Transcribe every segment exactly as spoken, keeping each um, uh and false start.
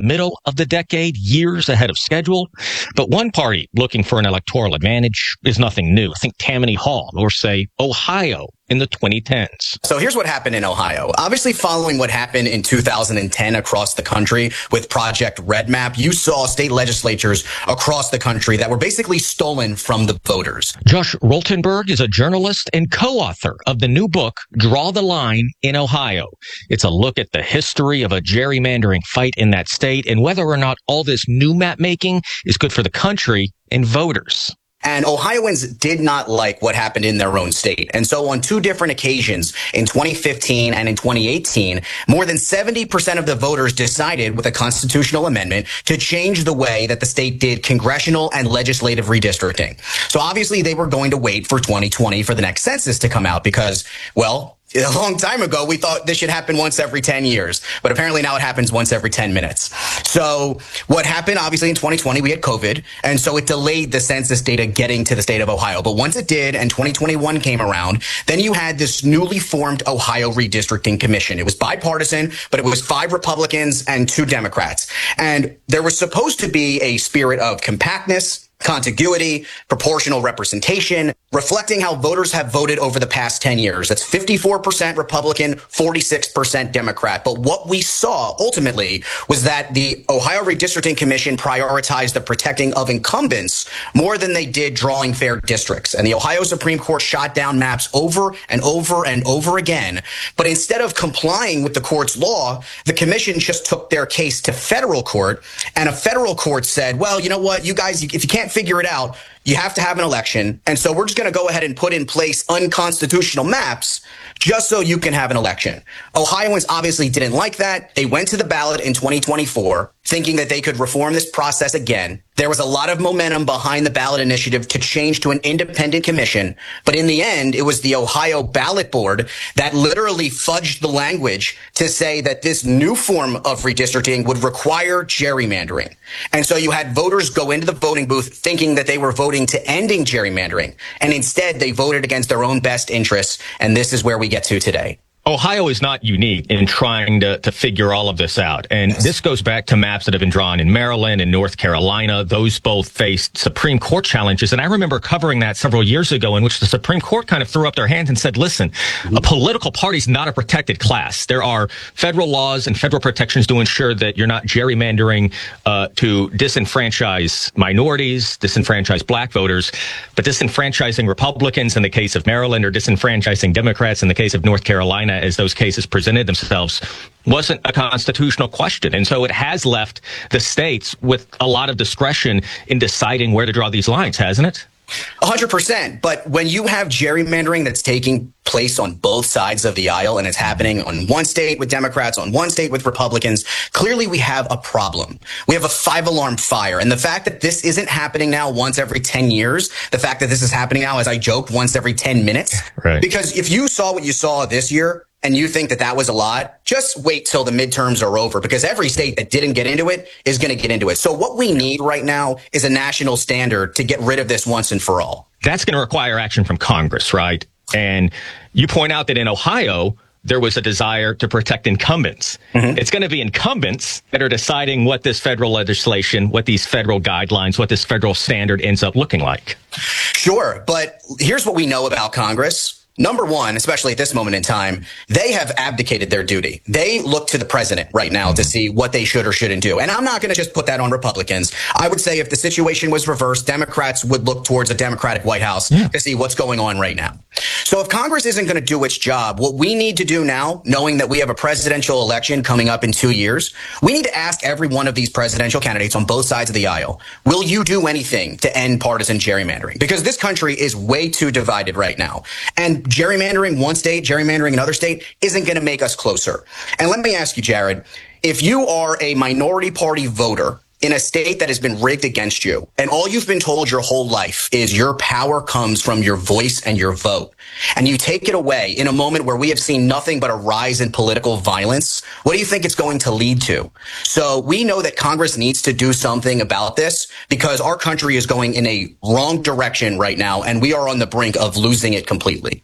middle of the decade, years ahead of schedule. But one party looking for an electoral advantage is nothing new. Think Tammany Hall or, say, Ohio in the twenty tens. So here's what happened in Ohio. Obviously, following what happened in two thousand ten across the country with Project Red Map, you saw state legislatures across the country that were basically stolen from the voters. Josh Rothenberg is a journalist and co-author of the new book, Draw the Line in Ohio. It's a look at the history of a gerrymandering fight in that state and whether or not all this new map making is good for the country and voters. And Ohioans did not like what happened in their own state. And so on two different occasions, in twenty fifteen and in twenty eighteen, more than seventy percent of the voters decided with a constitutional amendment to change the way that the state did congressional and legislative redistricting. So obviously they were going to wait for twenty twenty for the next census to come out because, well, a long time ago, we thought this should happen once every ten years, but apparently now it happens once every ten minutes. So what happened, obviously, in twenty twenty, we had COVID, and so it delayed the census data getting to the state of Ohio. But once it did, and twenty twenty-one came around, then you had this newly formed Ohio Redistricting Commission. It was bipartisan, but it was five Republicans and two Democrats. And there was supposed to be a spirit of compactness, contiguity, proportional representation, reflecting how voters have voted over the past ten years. That's fifty-four percent Republican, forty-six percent Democrat. But what we saw ultimately was that the Ohio Redistricting Commission prioritized the protecting of incumbents more than they did drawing fair districts. And the Ohio Supreme Court shot down maps over and over and over again. But instead of complying with the court's law, the commission just took their case to federal court, and a federal court said, well, you know what, you guys, if you can't figure it out, you have to have an election. And so we're just going to go ahead and put in place unconstitutional maps just so you can have an election. Ohioans obviously didn't like that. They went to the ballot in twenty twenty-four thinking that they could reform this process again. There was a lot of momentum behind the ballot initiative to change to an independent commission. But in the end, it was the Ohio Ballot Board that literally fudged the language to say that this new form of redistricting would require gerrymandering. And so you had voters go into the voting booth thinking that they were voting to ending gerrymandering. And instead, they voted against their own best interests. And this is where we get to today. Ohio is not unique in trying to, to figure all of this out. And Yes. this goes back to maps that have been drawn in Maryland and North Carolina. Those both faced Supreme Court challenges. And I remember covering that several years ago in which the Supreme Court kind of threw up their hands and said, listen, a political party is not a protected class. There are federal laws and federal protections to ensure that you're not gerrymandering uh, to disenfranchise minorities, disenfranchise black voters, but disenfranchising Republicans in the case of Maryland or disenfranchising Democrats in the case of North Carolina, as those cases presented themselves, wasn't a constitutional question. And so it has left the states with a lot of discretion in deciding where to draw these lines, hasn't it? A hundred percent. But when you have gerrymandering that's taking place on both sides of the aisle and it's happening on one state with Democrats, on one state with Republicans, clearly we have a problem. We have a five alarm fire. And the fact that this isn't happening now once every ten years, the fact that this is happening now, as I joked, once every ten minutes, right? Because if you saw what you saw this year, and you think that that was a lot, just wait till the midterms are over, because every state that didn't get into it is going to get into it. So what we need right now is a national standard to get rid of this once and for all. That's going to require action from Congress, right? And you point out that in Ohio, there was a desire to protect incumbents. Mm-hmm. It's going to be incumbents that are deciding what this federal legislation, what these federal guidelines, what this federal standard ends up looking like. Sure. But here's what we know about Congress. Number one, especially at this moment in time, they have abdicated their duty. They look to the president right now to see what they should or shouldn't do. And I'm not going to just put that on Republicans. I would say if the situation was reversed, Democrats would look towards a Democratic White House yeah. to see what's going on right now. So if Congress isn't going to do its job, what we need to do now, knowing that we have a presidential election coming up in two years, we need to ask every one of these presidential candidates on both sides of the aisle, will you do anything to end partisan gerrymandering? Because this country is way too divided right now. And gerrymandering one state, gerrymandering another state isn't going to make us closer. And let me ask you, Jared, if you are a minority party voter in a state that has been rigged against you, and all you've been told your whole life is your power comes from your voice and your vote, and you take it away in a moment where we have seen nothing but a rise in political violence, what do you think it's going to lead to? So we know that Congress needs to do something about this because our country is going in a wrong direction right now, and we are on the brink of losing it completely.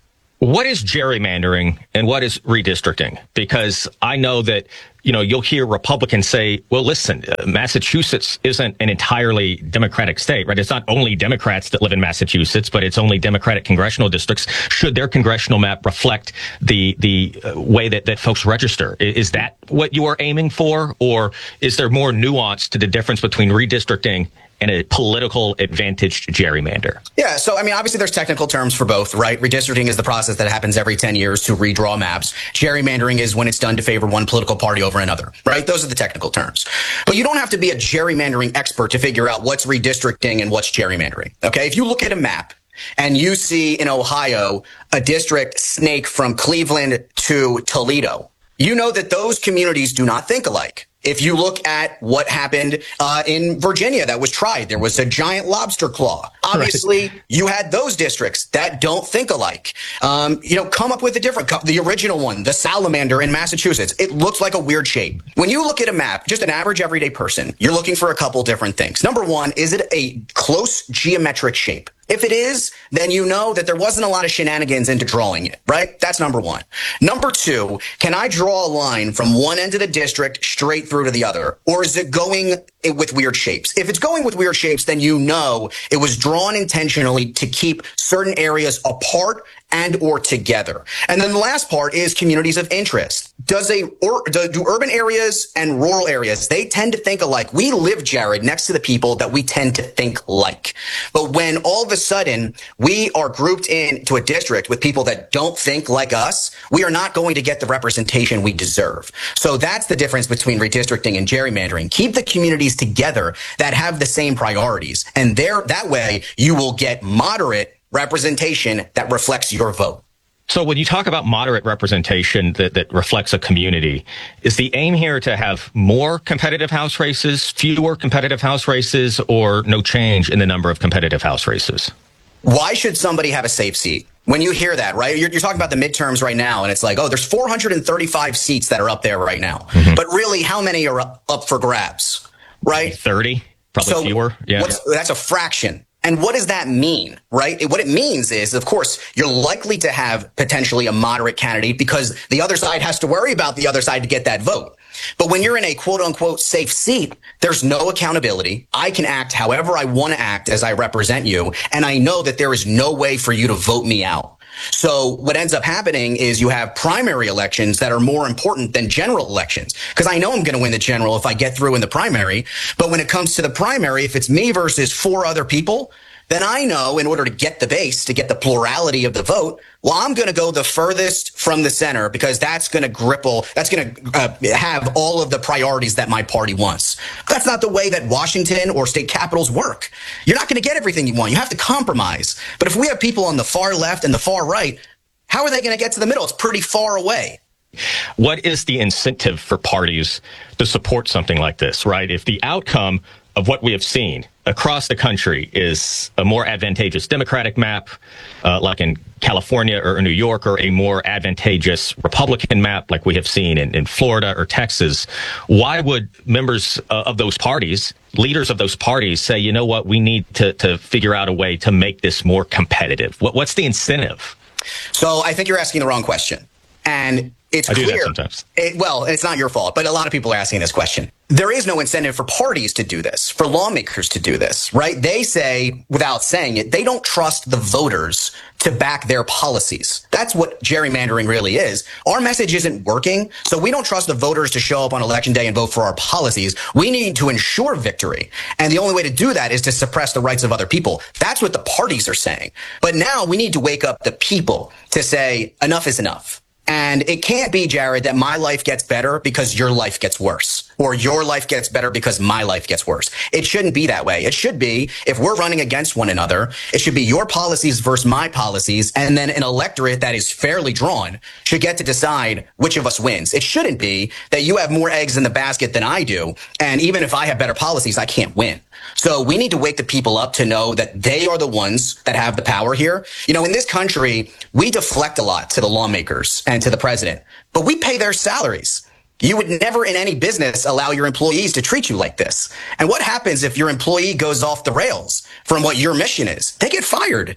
What is gerrymandering and what is redistricting? Because I know that, you know, you'll hear Republicans say, well, listen, uh, Massachusetts isn't an entirely Democratic state, right? It's not only Democrats that live in Massachusetts, but it's only Democratic congressional districts. Should their congressional map reflect the the uh, way that, that folks register? Is that what you are aiming for? Or is there more nuance to the difference between redistricting and a political advantaged gerrymander? Yeah, so I mean, obviously there's technical terms for both, right? Redistricting is the process that happens every ten years to redraw maps. Gerrymandering is when it's done to favor one political party over another, right? Those are the technical terms. But you don't have to be a gerrymandering expert to figure out what's redistricting and what's gerrymandering, okay? If you look at a map and you see in Ohio a district snake from Cleveland to Toledo, you know that those communities do not think alike. If you look at what happened uh, in Virginia that was tried, there was a giant lobster claw. Obviously, right. You had those districts that don't think alike. Um, you know, come up with a different, the original one, the salamander in Massachusetts. It looks like a weird shape. When you look at a map, just an average everyday person, you're looking for a couple different things. Number one, is it a close geometric shape? If it is, then you know that there wasn't a lot of shenanigans into drawing it, right? That's number one. Number two, can I draw a line from one end of the district straight through to the other? Or is it going with weird shapes? If it's going with weird shapes, then you know it was drawn intentionally to keep certain areas apart and or together. And then the last part is communities of interest. Does a or do, do urban areas and rural areas, they tend to think alike? We live, Jared, next to the people that we tend to think like. But when all of a sudden we are grouped into a district with people that don't think like us, we are not going to get the representation we deserve. So that's the difference between redistricting and gerrymandering. Keep the communities together that have the same priorities. And there, that way you will get moderate representation that reflects your vote. So when you talk about moderate representation that, that reflects a community, is the aim here to have more competitive House races, fewer competitive House races, or no change in the number of competitive House races? Why should somebody have a safe seat? When you hear that, right, you're, you're talking about the midterms right now, and it's like, oh, there's four hundred thirty-five seats that are up there right now. Mm-hmm. But really, how many are up, up for grabs, right? thirty, probably so fewer. Yeah, what's, that's a fraction. And what does that mean, right? What it means is, of course, you're likely to have potentially a moderate candidate because the other side has to worry about the other side to get that vote. But when you're in a quote unquote safe seat, there's no accountability. I can act however I want to act as I represent you. And I know that there is no way for you to vote me out. So what ends up happening is you have primary elections that are more important than general elections. Because I know I'm going to win the general if I get through in the primary. But when it comes to the primary, if it's me versus four other people, then I know in order to get the base, to get the plurality of the vote, well, I'm going to go the furthest from the center because that's going to gripple, that's going to uh, have all of the priorities that my party wants. That's not the way that Washington or state capitals work. You're not going to get everything you want. You have to compromise. But if we have people on the far left and the far right, how are they going to get to the middle? It's pretty far away. What is the incentive for parties to support something like this, right? If the outcome of what we have seen across the country is a more advantageous Democratic map, uh, like in California or New York, or a more advantageous Republican map like we have seen in, in Florida or Texas, why would members uh, of those parties, leaders of those parties say, you know what, we need to, to figure out a way to make this more competitive? What, what's the incentive? So I think you're asking the wrong question. And it's I clear. do that sometimes. It, well, it's not your fault, but a lot of people are asking this question. There is no incentive for parties to do this, for lawmakers to do this, right? They say, without saying it, they don't trust the voters to back their policies. That's what gerrymandering really is. Our message isn't working, so we don't trust the voters to show up on election day and vote for our policies. We need to ensure victory. And the only way to do that is to suppress the rights of other people. That's what the parties are saying. But now we need to wake up the people to say, enough is enough. And it can't be, Jared, that my life gets better because your life gets worse, or your life gets better because my life gets worse. It shouldn't be that way. It should be, if we're running against one another, it should be your policies versus my policies, and then an electorate that is fairly drawn should get to decide which of us wins. It shouldn't be that you have more eggs in the basket than I do, and even if I have better policies, I can't win. So we need to wake the people up to know that they are the ones that have the power here. You know, in this country, we deflect a lot to the lawmakers and to the president, but we pay their salaries. You would never in any business allow your employees to treat you like this. And what happens if your employee goes off the rails from what your mission is? They get fired.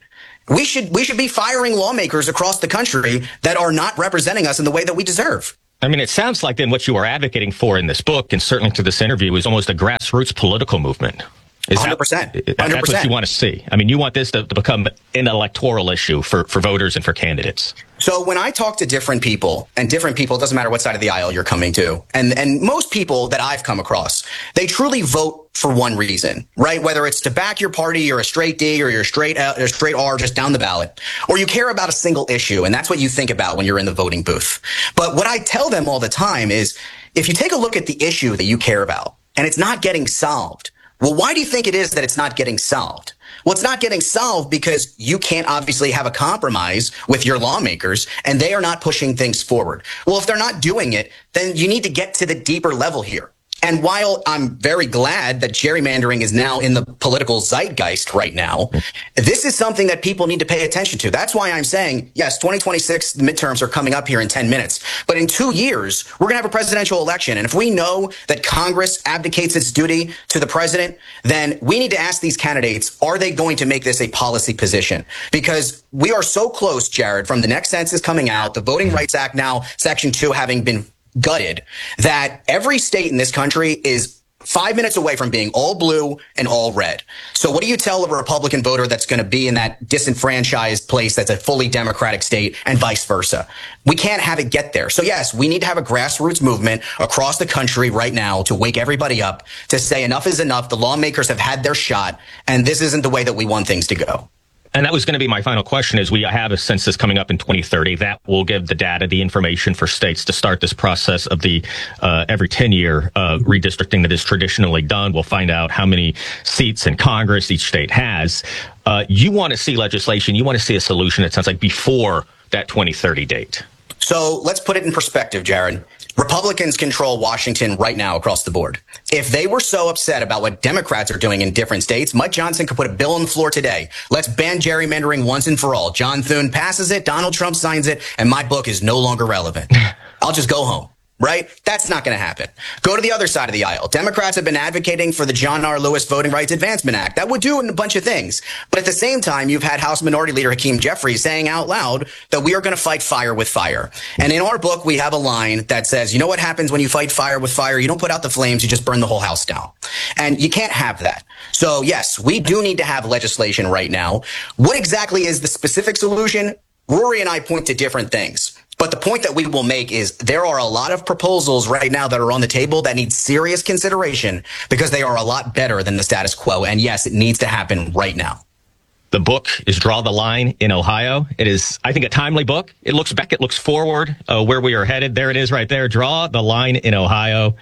We should we should be firing lawmakers across the country that are not representing us in the way that we deserve. I mean, it sounds like then what you are advocating for in this book, and certainly through this interview, is almost a grassroots political movement. Is one hundred percent. That, one hundred percent. That's what you want to see. I mean, you want this to, to become an electoral issue for, for voters and for candidates. So when I talk to different people, and different people, it doesn't matter what side of the aisle you're coming to, and, and most people that I've come across, they truly vote for one reason, right? Whether it's to back your party, you're a straight D, or you're a straight L, or straight R, just down the ballot, or you care about a single issue, and that's what you think about when you're in the voting booth. But what I tell them all the time is, if you take a look at the issue that you care about, and it's not getting solved, well, why do you think it is that it's not getting solved? Well, it's not getting solved because you can't obviously have a compromise with your lawmakers and they are not pushing things forward. Well, if they're not doing it, then you need to get to the deeper level here. And while I'm very glad that gerrymandering is now in the political zeitgeist right now, this is something that people need to pay attention to. That's why I'm saying, yes, twenty twenty-six midterms are coming up here in ten minutes. But in two years, we're going to have a presidential election. And if we know that Congress abdicates its duty to the president, then we need to ask these candidates, are they going to make this a policy position? Because we are so close, Jared, from the next census coming out, the Voting Rights Act now, Section two having been gutted, that every state in this country is five minutes away from being all blue and all red. So what do you tell a Republican voter that's going to be in that disenfranchised place that's a fully Democratic state, and vice versa? We can't have it get there. So yes, we need to have a grassroots movement across the country right now to wake everybody up, to say enough is enough. The lawmakers have had their shot, and this isn't the way that we want things to go. And that was going to be my final question, is we have a census coming up in twenty thirty. That will give the data, the information for states to start this process of the uh, every ten-year uh, redistricting that is traditionally done. We'll find out how many seats in Congress each state has. Uh, you want to see legislation. You want to see a solution, it sounds like, before that twenty thirty date. So let's put it in perspective, Jared. Republicans control Washington right now across the board. If they were so upset about what Democrats are doing in different states, Mike Johnson could put a bill on the floor today. Let's ban gerrymandering once and for all. John Thune passes it, Donald Trump signs it, and my book is no longer relevant. I'll just go home. Right? That's not going to happen. Go to the other side of the aisle. Democrats have been advocating for the John R. Lewis Voting Rights Advancement Act. That would do a bunch of things. But at the same time, you've had House Minority Leader Hakeem Jeffries saying out loud that we are going to fight fire with fire. And in our book, we have a line that says, you know what happens when you fight fire with fire? You don't put out the flames, you just burn the whole house down. And you can't have that. So yes, we do need to have legislation right now. What exactly is the specific solution? Rory and I point to different things. But the point that we will make is there are a lot of proposals right now that are on the table that need serious consideration because they are a lot better than the status quo. And yes, it needs to happen right now. The book is Draw the Line in Ohio. It is, I think, a timely book. It looks back, it looks forward, uh, where we are headed. There it is right there. Draw the Line in Ohio.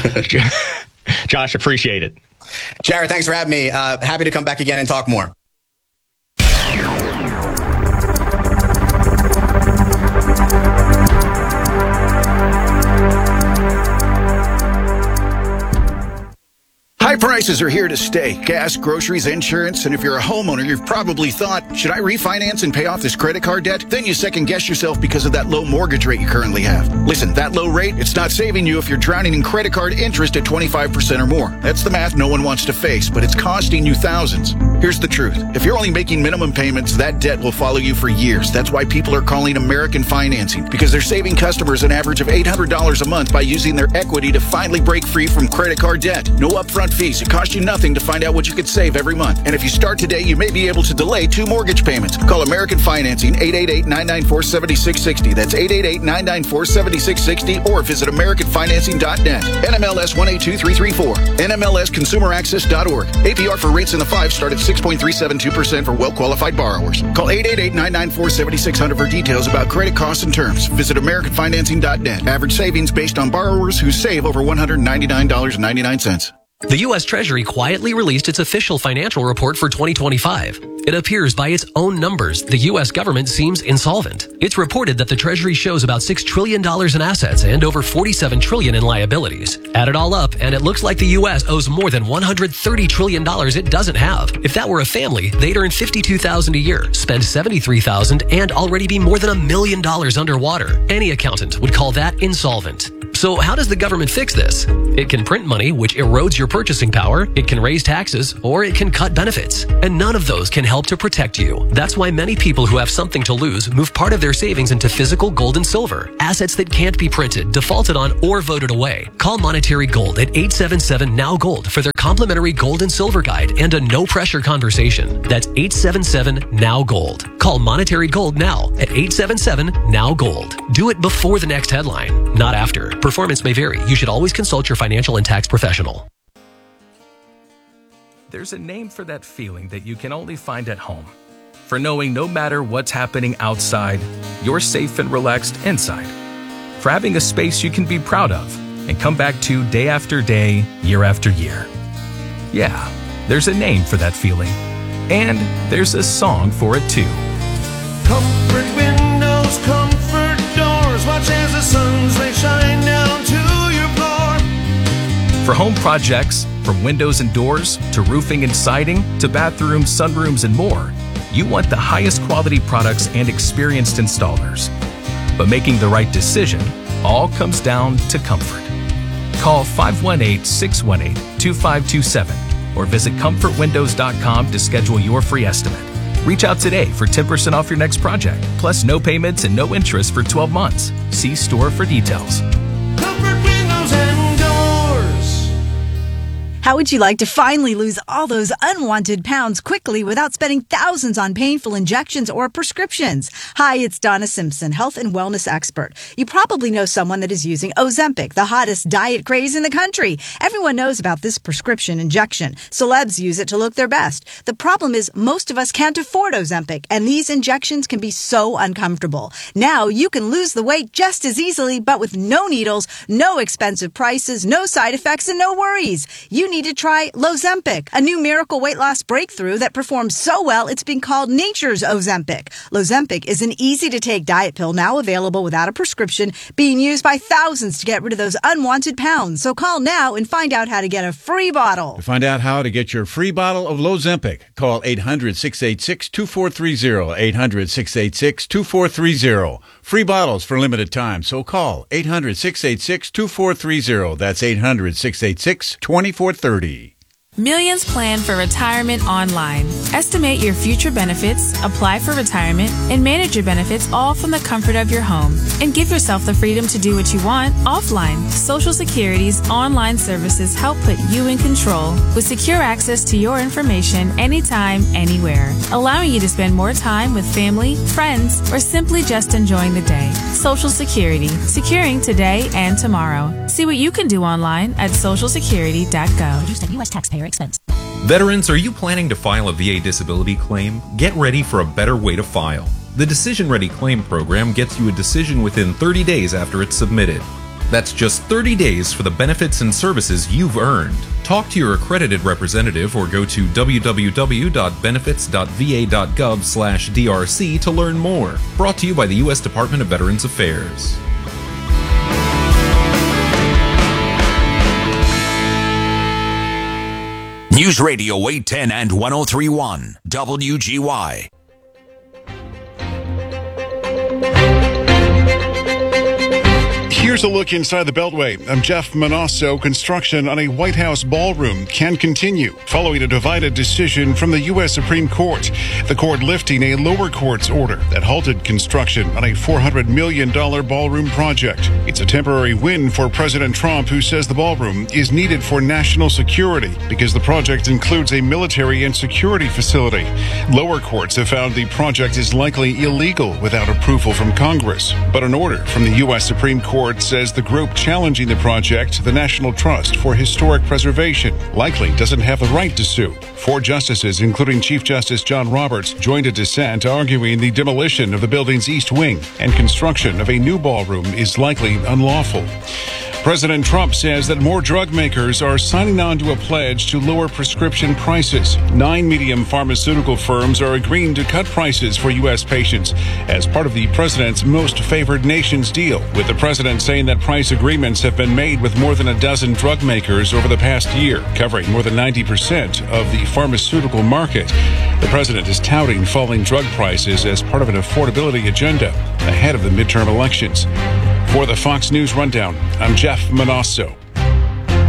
Josh, appreciate it. Jared, thanks for having me. Uh, happy to come back again and talk more. High prices are here to stay. Gas, groceries, insurance, and if you're a homeowner, you've probably thought, should I refinance and pay off this credit card debt? Then you second guess yourself because of that low mortgage rate you currently have. Listen, that low rate, it's not saving you if you're drowning in credit card interest at twenty-five percent or more. That's the math no one wants to face, but it's costing you thousands. Here's the truth. If you're only making minimum payments, that debt will follow you for years. That's why people are calling American Financing, because they're saving customers an average of eight hundred dollars a month by using their equity to finally break free from credit card debt. No upfront fees. It costs you nothing to find out what you could save every month. And if you start today, you may be able to delay two mortgage payments. Call American Financing, eight eight eight, nine nine four, seven six six zero. That's eight eight eight, nine nine four, seven six six zero, or visit American Financing dot net. N M L S one eight two three three four. N M L S Consumer Access dot org. A P R for rates in the five start at six point three seven two percent for well-qualified borrowers. Call eight eight eight, nine nine four, seven six zero zero for details about credit costs and terms. Visit American Financing dot net. Average savings based on borrowers who save over one hundred ninety-nine dollars and ninety-nine cents. The U S Treasury quietly released its official financial report for twenty twenty-five. It appears by its own numbers, the U S government seems insolvent. It's reported that the Treasury shows about six trillion dollars in assets and over forty-seven trillion dollars in liabilities. Add it all up, and it looks like the U S owes more than one hundred thirty trillion dollars it doesn't have. If that were a family, they'd earn fifty-two thousand dollars a year, spend seventy-three thousand dollars, and already be more than a million dollars underwater. Any accountant would call that insolvent. So how does the government fix this? It can print money, which erodes your purchasing power, it can raise taxes, or it can cut benefits. And none of those can help to protect you. That's why many people who have something to lose move part of their savings into physical gold and silver, assets that can't be printed, defaulted on, or voted away. Call Monetary Gold at eight seven seven N O W Gold for their complimentary gold and silver guide and a no-pressure conversation. That's eight seven seven N O W Gold. Call Monetary Gold now at eight seven seven N O W Gold. Do it before the next headline, not after. Performance may vary. You should always consult your financial and tax professional. There's a name for that feeling that you can only find at home. For knowing no matter what's happening outside, you're safe and relaxed inside. For having a space you can be proud of and come back to day after day, year after year. Yeah, there's a name for that feeling. And there's a song for it too. Comfort windows, comfort doors, watch as the sun's rays shine down to your floor. For home projects, from windows and doors to roofing and siding to bathrooms, sunrooms, and more, you want the highest quality products and experienced installers. But making the right decision all comes down to comfort. Call five one eight, six one eight, two five two seven or visit comfort windows dot com to schedule your free estimate. Reach out today for ten percent off your next project, plus no payments and no interest for twelve months. See store for details. Comfort windows and doors. How would you like to finally lose all those unwanted pounds quickly without spending thousands on painful injections or prescriptions? Hi, it's Donna Simpson, health and wellness expert. You probably know someone that is using Ozempic, the hottest diet craze in the country. Everyone knows about this prescription injection. Celebs use it to look their best. The problem is most of us can't afford Ozempic, and these injections can be so uncomfortable. Now you can lose the weight just as easily, but with no needles, no expensive prices, no side effects, and no worries. You need to try Lozempic, a new miracle weight loss breakthrough that performs so well it's been called nature's Ozempic. Lozempic is an easy-to-take diet pill now available without a prescription, being used by thousands to get rid of those unwanted pounds. So call now and find out how to get a free bottle. To find out how to get your free bottle of Lozempic, call eight hundred, six eight six, two four three zero, eight hundred, six eight six, two four three zero. Free bottles for limited time, so call eight hundred, six eight six, two four three zero. That's eight hundred, six eight six, two four three zero. Millions plan for retirement online. Estimate your future benefits, apply for retirement, and manage your benefits all from the comfort of your home. And give yourself the freedom to do what you want offline. Social Security's online services help put you in control with secure access to your information anytime, anywhere, allowing you to spend more time with family, friends, or simply just enjoying the day. Social Security, securing today and tomorrow. See what you can do online at social security dot gov. Produced at U S taxpayer expense. Veterans, are you planning to file a V A disability claim? Get ready for a better way to file. The Decision Ready Claim Program gets you a decision within thirty days after it's submitted. That's just thirty days for the benefits and services you've earned. Talk to your accredited representative or go to w w w dot benefits dot v a dot gov slash d r c to learn more. Brought to you by the U S Department of Veterans Affairs. News Radio eight ten and one oh three point one W G Y. Here's a look inside the Beltway. I'm Jeff Manasso. Construction on a White House ballroom can continue following a divided decision from the U S Supreme Court. The court lifting a lower court's order that halted construction on a four hundred million dollars ballroom project. It's a temporary win for President Trump, who says the ballroom is needed for national security because the project includes a military and security facility. Lower courts have found the project is likely illegal without approval from Congress. But an order from the U S Supreme Court says the group challenging the project, the National Trust for Historic Preservation, likely doesn't have the right to sue. Four justices, including Chief Justice John Roberts, joined a dissent arguing the demolition of the building's east wing and construction of a new ballroom is likely unlawful. President Trump says that more drug makers are signing on to a pledge to lower prescription prices. Nine medium pharmaceutical firms are agreeing to cut prices for U S patients as part of the president's most favored nations deal, with the president saying that price agreements have been made with more than a dozen drug makers over the past year, covering more than ninety percent of the pharmaceutical market. The president is touting falling drug prices as part of an affordability agenda ahead of the midterm elections. For the Fox News Rundown, I'm Jeff Manasso.